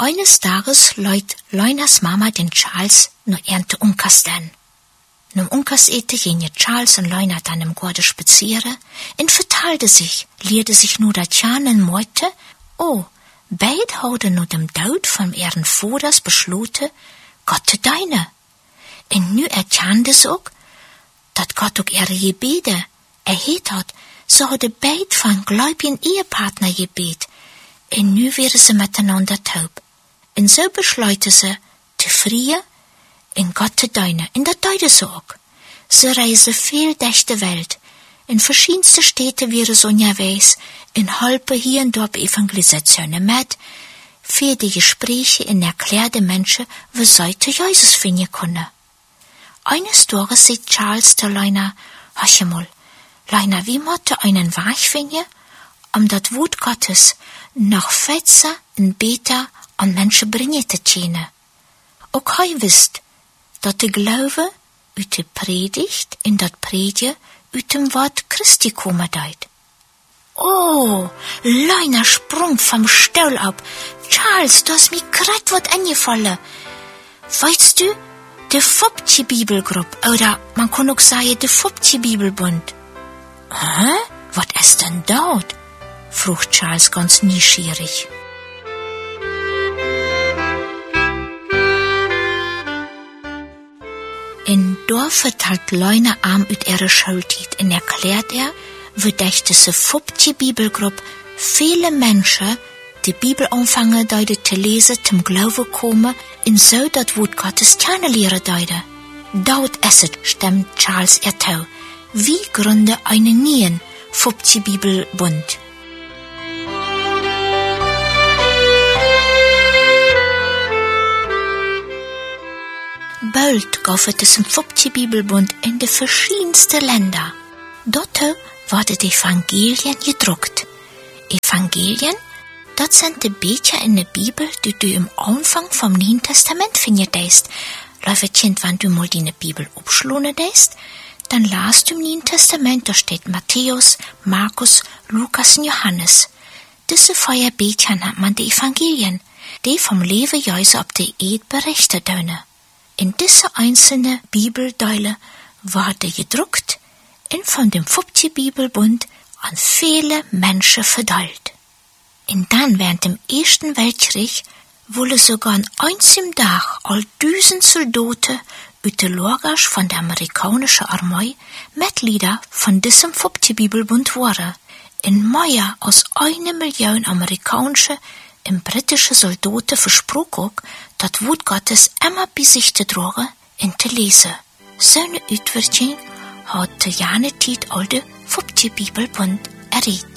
Eines Tages leut Leunas Mama den Charles nur ernte Unkasten. Num Unkas ete jenje Charles und Leuna dann im Gorde spazieren, en vertaalde sich, leerde sich nur dat Jan en Meute, beid houden nur dem Dood van ihren Voders besloten, Gott te deine. En nu ertjande ze ook, dat Gott ook ihre Gebete erheet had, so hadden beid van gläubigen Ehepartner gebet, en nu wären ze miteinander taub. En so beschleuten ze te vrije en Gott te deine, en dat deiden ze ook. Ze reisen veel durch de Welt, in verschiedenste Städte wären ze onderwegs, en helpen hier en dort Evangelisationen mit, für die Gespräche en erklärde Menschen, wie sie zu Jesus finden können. Eines Tages sagt Charles zu Leuna, hör mal, Leuna, wie mochte einen Weg finden, dat Wort Gottes noch fetser en beter an Menschen bringen te tjenen. Ook hij wist, dat de Glaube uit de Predigt en dat Predje uit dem Wort Christi komen deed. Leuna sprung vom Stuhl ab. Charles, du hast mir grad wat angefallen. Weißt du, de Foptje Bibelgruppe, oder man kann auch sagen, de Foptje Bibelbund. Wat ist denn dort? Frug Charles ganz neugierig. In Dorf verteilt Leuna arm ut ihre Schultit und erklärt wie durch diese Foptje Bibelgruppe viele Menschen die Bibel anfangen deuten zu lesen, zum Glauben kommen, in so dat Wort Gottes kennenlernen deuten. Dort ist es, stimmt Charles ertau. Wie gründe einen neuen Foptje Bibelbund? Bald gab es im Foptje Bibelbund in de verschiedensten Länder. Dort werden die Evangelien gedruckt. Evangelien, das sind die Bücher in der Bibel, die du im Anfang vom Neuen Testament findest. Kind, wenn du mal die Bibel abschlungen deist, dann las du im Neuen Testament, da steht Matthäus, Markus, Lukas und Johannes. Diese vier Bücher nennt man die Evangelien, die vom Leben Jesu ab der Erde berichten. In diese einzelnen Bibelteile wurde gedruckt und von dem Foptje Bibelbund an viele Menschen verteilt. Und dann während dem Ersten Weltkrieg wurde sogar an einem Tag all 1000 Soldaten aus der Lagers von der amerikanischen Armee Mitglieder von diesem Foptje Bibelbund waren. In mehr als 1 Million amerikanische und britische Soldaten versprach auch, das Wort Gottes immer bei sich zu tragen und zu lesen. So eine Utwirkung hat die Janetid all der Foptje Bibelbund erreicht.